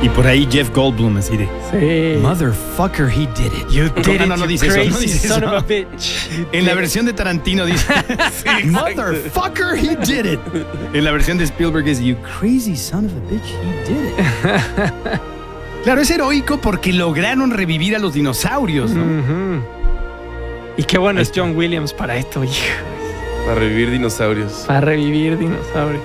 Y por ahí Jeff Goldblum así de... Sí. Motherfucker, he did it. You did it, no dice you eso, no crazy dice son eso. of a bitch. En la versión de Tarantino dice... Motherfucker, he did it. En la versión de Spielberg es You crazy son of a bitch, he did it. Claro, es heroico porque lograron revivir a los dinosaurios, ¿no? Uh-huh. Y qué bueno es John Williams para esto, hijo. Para revivir dinosaurios. Para revivir dinosaurios.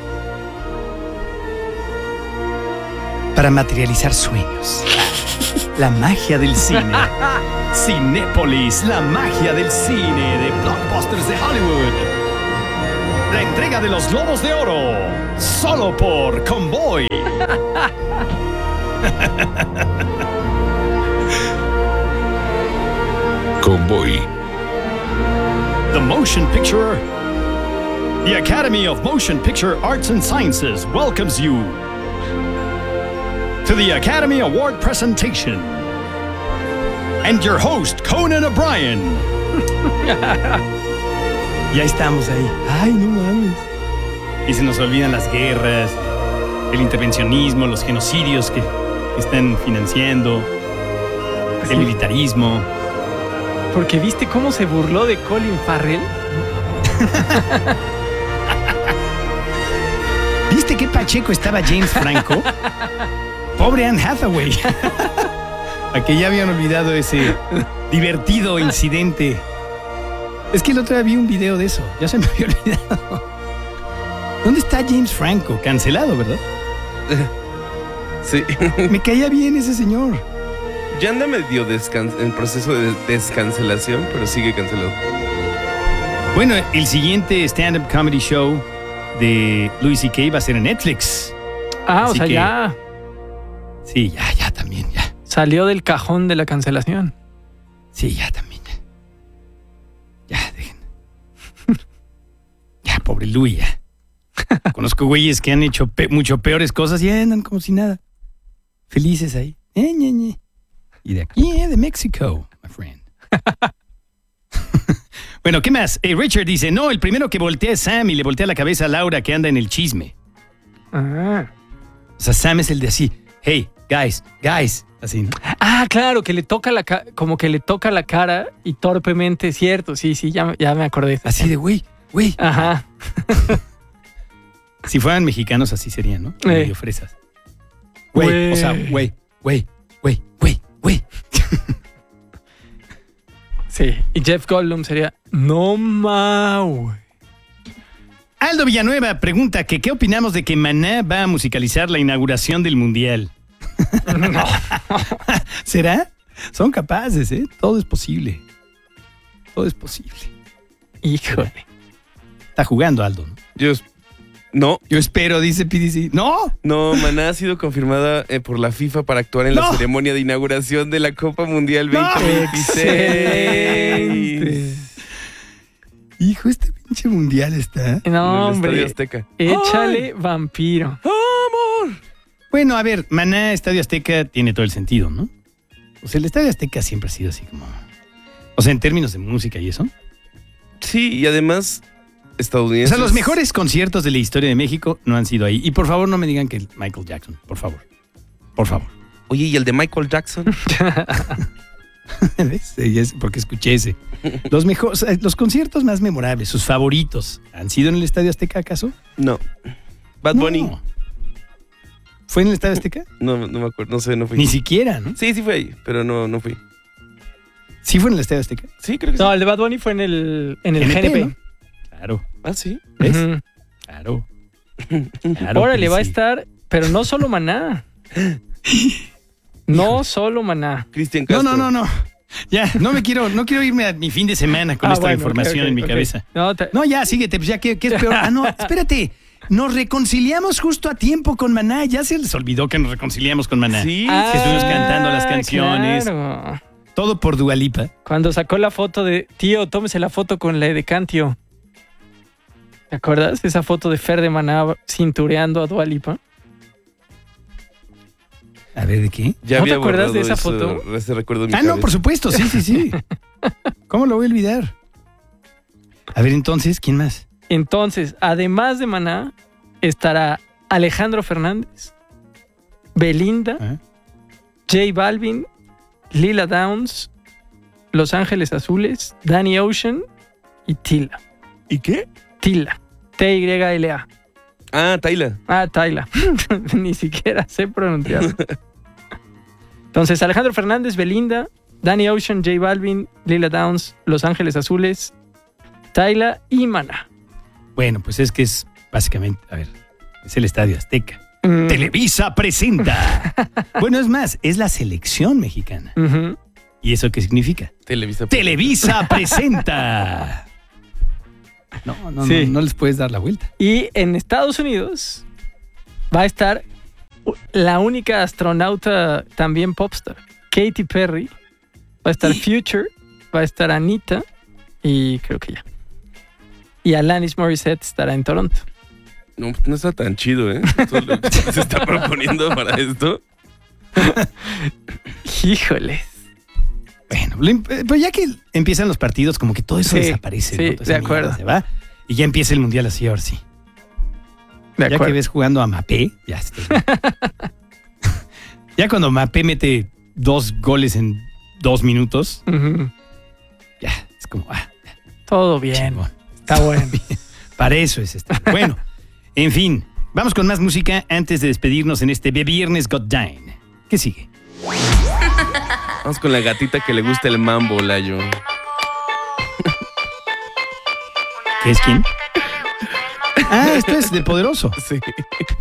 Para materializar sueños. La magia del cine. Cinépolis, la magia del cine de blockbusters de Hollywood. La entrega de los Globos de Oro. Solo por Convoy. Convoy. The Motion Picture. The Academy of Motion Picture Arts and Sciences welcomes you to the Academy Award presentation. And your host, Conan O'Brien. Ya estamos ahí. Ay, no mames. Y se nos olvidan las guerras, el intervencionismo, los genocidios que están financiando, el militarismo. Porque viste cómo se burló de Colin Farrell. ¿Viste qué pacheco estaba James Franco? Pobre Anne Hathaway. A que ya habían olvidado ese divertido incidente. Es que el otro día vi un video de eso. Ya se me había olvidado. ¿Dónde está James Franco? Cancelado, ¿verdad? Sí. Me caía bien ese señor. Ya anda medio en proceso de descancelación, pero sigue cancelado. Bueno, el siguiente stand-up comedy show de Louis C.K. va a ser en Netflix. Ah, Así o sea, que, ya sí, ya también, ya. salió del cajón de la cancelación. Sí, ya también, ya. Ya, dejen. Ya, pobre Louis, ya. Conozco güeyes que han hecho mucho peores cosas y andan como si nada. Felices ahí. Ñe. Y de aquí, de México, my friend. Bueno, ¿qué más? Richard dice, no, el primero que voltea es Sam y le voltea la cabeza a Laura que anda en el chisme. Ah. O sea, Sam es el de así, hey, guys, así, ¿no? Ah, claro, que le toca como que le toca la cara y torpemente, cierto. Sí, ya me acordé. Así de, güey. Ajá. Si fueran mexicanos así serían, ¿no? Medio fresas. Güey, o sea, güey. Sí, y Jeff Goldblum sería, no mau. Aldo Villanueva pregunta que qué opinamos de que Maná va a musicalizar la inauguración del Mundial. No. ¿Será? Son capaces, ¿eh? Todo es posible. Híjole. Está jugando Aldo, ¿no? No. Yo espero, dice PDC. ¡No! No, Maná ha sido confirmada por la FIFA para actuar en la ceremonia de inauguración de la Copa Mundial 2026. Hijo, este pinche mundial está. No, en el hombre. Estadio Azteca. Échale vampiro. ¡Amor! Bueno, a ver, Maná, Estadio Azteca, tiene todo el sentido, ¿no? O sea, el Estadio Azteca siempre ha sido así como... O sea, en términos de música y eso. Sí, y además... O estadounidenses. sea, los mejores conciertos de la historia de México no han sido ahí. Y por favor no me digan que Michael Jackson, por favor. Oye, ¿y el de Michael Jackson? ¿Ves? Porque escuché ese. Los conciertos más memorables, sus favoritos, ¿han sido en el Estadio Azteca acaso? No. Bad Bunny. No. ¿Fue en el Estadio Azteca? No me acuerdo, no sé, no fui. Ni siquiera, ¿no? Sí fue ahí, pero no fui. ¿Sí fue en el Estadio Azteca? Sí, creo que sí. No, el de Bad Bunny fue en el GNP, GNP. ¿no? Claro. Ah, ¿sí? ¿Ves? Uh-huh. Claro. Órale, va a sí. estar, pero no solo Maná. No solo Maná. Cristian Castro. No. Ya, no quiero irme a mi fin de semana con esta información en mi cabeza. No, ya, síguete, pues ya, ¿qué es peor? Ah, no, espérate. Nos reconciliamos justo a tiempo con Maná. Ya se les olvidó que nos reconciliamos con Maná. Sí. Que estuvimos cantando las canciones. Claro. Todo por Dua Lipa. Cuando sacó la foto de, tío, tómese la foto con la de Cantio. ¿Te acuerdas? Esa foto de Fer de Maná cintureando a Dua Lipa. A ver, ¿de qué? Ya ¿No te había acuerdas de borrado esa foto? Ese recuerdo en mi Ah, cabeza. no, por supuesto, sí. ¿Cómo lo voy a olvidar? A ver, entonces, ¿quién más? Entonces, además de Maná, estará Alejandro Fernández, Belinda, ¿Eh? J Balvin, Lila Downs, Los Ángeles Azules, Danny Ocean y Tila. ¿Y qué? Tila. Tyla. Ah, Tyla. Tyla. Ni siquiera sé pronunciar. Entonces, Alejandro Fernández, Belinda, Danny Ocean, J Balvin, Lila Downs, Los Ángeles Azules, Tyla y Maná. Bueno, pues es que es básicamente, a ver, es el Estadio Azteca. Mm. Televisa presenta. Bueno, es más, es la selección mexicana. Ujú. ¿Y eso qué significa? Televisa presenta. No, Sí. no les puedes dar la vuelta. Y en Estados Unidos va a estar la única astronauta también popstar, Katy Perry. Va a estar Future, va a estar Anita y creo que ya. Y Alanis Morissette estará en Toronto. No, no está tan chido, ¿eh? Todo lo que se está proponiendo para esto. Híjoles. Bueno, pues ya que empiezan los partidos, como que todo eso Sí, desaparece. sí, ¿no? Toda esa de acuerdo. mierda se va y ya empieza el mundial así, ahora sí. De Ya acuerdo. que ves jugando a Mbappé, ya estás bien. Ya cuando Mbappé mete 2 goles en 2 minutos, Ujú. ya es como, Todo bien. chingón. Está bueno. Para eso es esto. Bueno, en fin, vamos con más música antes de despedirnos en este Viernes Got Dine. ¿Qué sigue? Vamos con la gatita que le gusta el mambo, Layo. ¿Qué es quién? Ah, esto es del Poderoso. Sí.